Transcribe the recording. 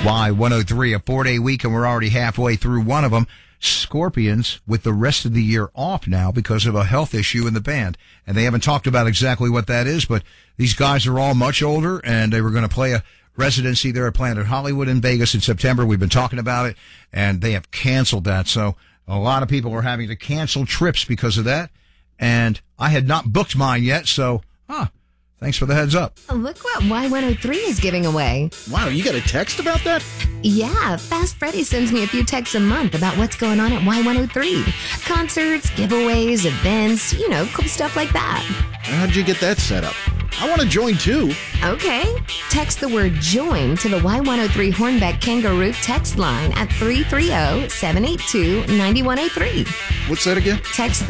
Y103, a 4-day week, and we're already halfway through one of them. Scorpions with the rest of the year off now because of a health issue in the band. And they haven't talked about exactly what that is, but these guys are all much older, and they were going to play a residency there at Planet Hollywood in Vegas in September. We've been talking about it, and they have canceled that. So a lot of people are having to cancel trips because of that. And I had not booked mine yet, so, thanks for the heads up. Look what Y103 is giving away. Wow, you got a text about that? Yeah, Fast Freddy sends me a few texts a month about what's going on at Y103. Concerts, giveaways, events, cool stuff like that. How'd you get that set up? I want to join too. Okay. Text the word join to the Y103 Hornbeck Kangaroo text line at 330-782-9103. What's that again? Text the